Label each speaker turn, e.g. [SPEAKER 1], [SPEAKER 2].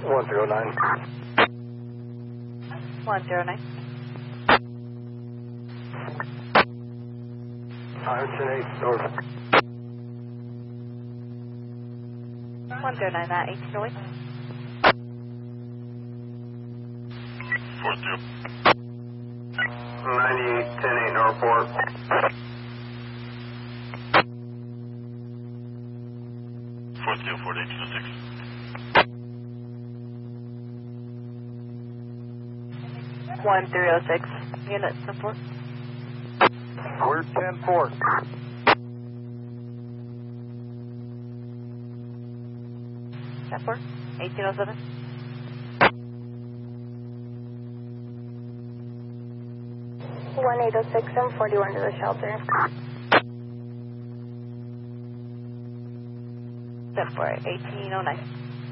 [SPEAKER 1] 109.
[SPEAKER 2] 109.
[SPEAKER 1] 108 North.
[SPEAKER 2] 109, that 1808.
[SPEAKER 3] 42.
[SPEAKER 1] 98, 10-8 Northport.
[SPEAKER 3] 42, 48,
[SPEAKER 2] 1306. Unit support.
[SPEAKER 1] We're 10-4.
[SPEAKER 2] 10-4. 1807.
[SPEAKER 4] 1806 and 41 to the shelter.
[SPEAKER 2] 10-4. 1809.